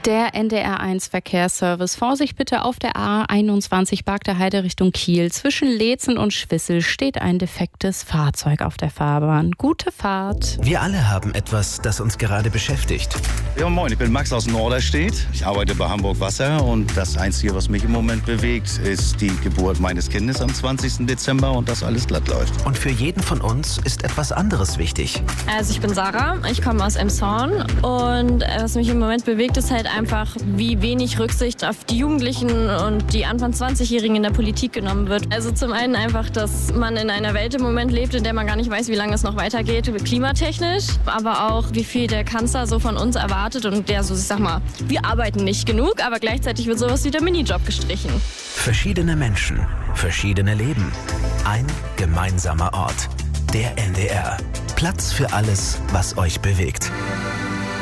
Der NDR1 Verkehrsservice. Vorsicht bitte auf der A21 Bargter Heide Richtung Kiel. Zwischen Leetzen und Schwissel steht ein defektes Fahrzeug auf der Fahrbahn. Gute Fahrt. Wir alle haben etwas, das uns gerade beschäftigt. Ja, moin, ich bin Max aus Norderstedt. Ich arbeite bei Hamburg Wasser und das Einzige, was mich im Moment bewegt, ist die Geburt meines Kindes am 20. Dezember und dass alles glatt läuft. Und für jeden von uns ist etwas anderes wichtig. Also ich bin Sarah, ich komme aus Emshorn und was mich im Moment bewegt, ist halt einfach, wie wenig Rücksicht auf die Jugendlichen und die Anfang 20-Jährigen in der Politik genommen wird. Also zum einen einfach, dass man in einer Welt im Moment lebt, in der man gar nicht weiß, wie lange es noch weitergeht, klimatechnisch, aber auch, wie viel der Kanzler so von uns erwartet und der so, ich sag mal, wir arbeiten nicht genug, aber gleichzeitig wird sowas wie der Minijob gestrichen. Verschiedene Menschen, verschiedene Leben, ein gemeinsamer Ort. Der NDR. Platz für alles, was euch bewegt.